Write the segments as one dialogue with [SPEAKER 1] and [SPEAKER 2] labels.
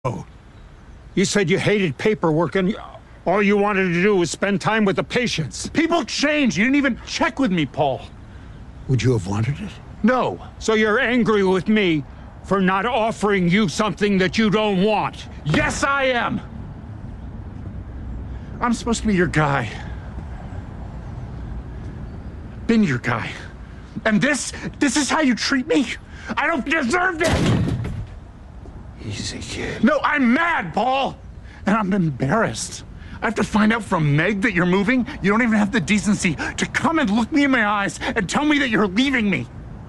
[SPEAKER 1] Oh, you said you hated paperwork and all you wanted to do was spend time with the patients.
[SPEAKER 2] People change. You didn't even check with me, Paul.
[SPEAKER 1] Would you have wanted it?
[SPEAKER 2] No.
[SPEAKER 1] So you're angry with me for not offering you something that you don't want?
[SPEAKER 2] Yes, I am. I'm supposed to be your guy. Been your guy. And this is how you treat me? I don't deserve it!
[SPEAKER 1] Easy, kid.
[SPEAKER 2] No, I'm mad, Paul! And I'm embarrassed. I have to find out from Meg that you're moving. You don't even have the decency to come and look me in my eyes and tell me that you're leaving me.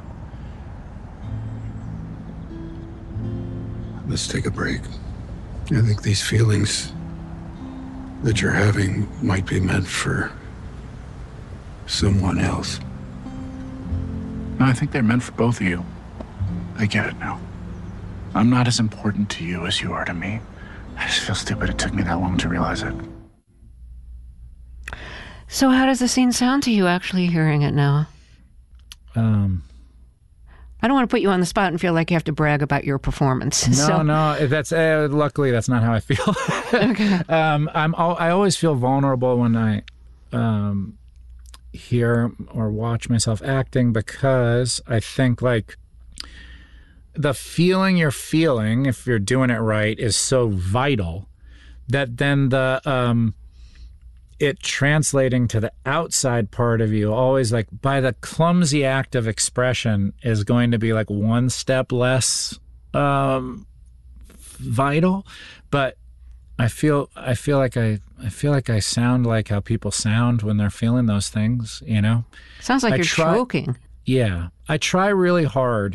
[SPEAKER 3] Let's take a break. I think these feelings that you're having might be meant for someone else.
[SPEAKER 2] No, I think they're meant for both of you. I get it now. I'm not as important to you as you are to me. I just feel stupid it took me that long to realize it.
[SPEAKER 4] So how does the scene sound to you actually hearing it now? I don't want to put you on the spot and feel like you have to brag about your performance.
[SPEAKER 5] No. That's luckily that's not how I feel.
[SPEAKER 4] Okay.
[SPEAKER 5] I always feel vulnerable when I hear or watch myself acting, because I think like the feeling you're feeling, if you're doing it right, is so vital that then the it translating to the outside part of you, always like by the clumsy act of expression, is going to be like one step less vital. But I feel like I sound like how people sound when they're feeling those things, you know?
[SPEAKER 4] Sounds like you're choking.
[SPEAKER 5] Yeah. I try really hard.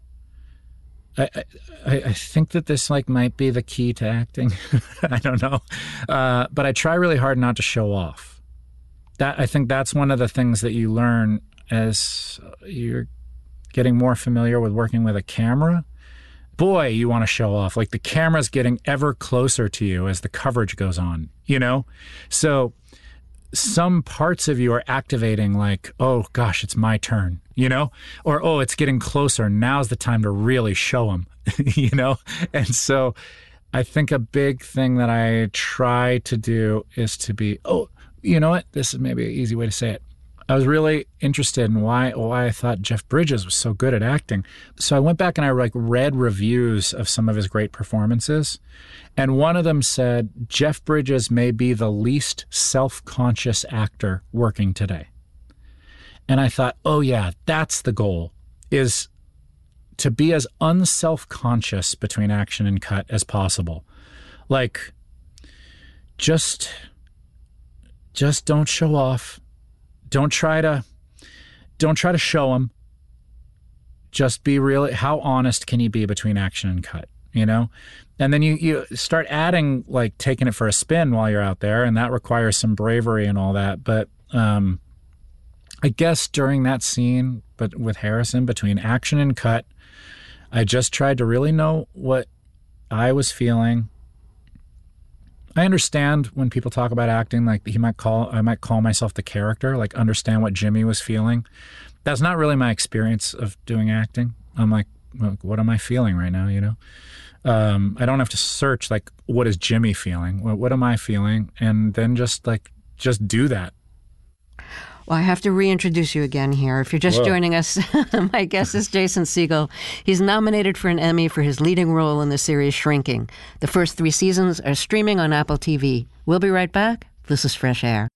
[SPEAKER 5] I think that this like might be the key to acting. I don't know. But I try really hard not to show off. I think that's one of the things that you learn as you're getting more familiar with working with a camera. Boy, you want to show off. Like the camera's getting ever closer to you as the coverage goes on, you know? So some parts of you are activating like, oh gosh, it's my turn, you know? Or, oh, it's getting closer. Now's the time to really show them, you know? And so I think a big thing that I try to do is to be, oh, you know what? This is maybe an easy way to say it. I was really interested in why I thought Jeff Bridges was so good at acting. So I went back and I read reviews of some of his great performances. And one of them said, Jeff Bridges may be the least self-conscious actor working today. And I thought, oh yeah, that's the goal, is to be as unself-conscious between action and cut as possible. Like, just don't show off. Don't try to show them. Just be real. How honest can you be between action and cut, you know? And then you start adding, like taking it for a spin while you're out there, and that requires some bravery and all that. But I guess during that scene, but with Harrison, between action and cut, I just tried to really know what I was feeling. I understand when people talk about acting, like I might call myself the character, like understand what Jimmy was feeling. That's not really my experience of doing acting. I'm like, what am I feeling right now, you know? I don't have to search, like, what is Jimmy feeling? What am I feeling? And then just do that.
[SPEAKER 4] Well, I have to reintroduce you again here. If you're just joining us, my guest is Jason Segel. He's nominated for an Emmy for his leading role in the series Shrinking. The first 3 seasons are streaming on Apple TV. We'll be right back. This is Fresh Air.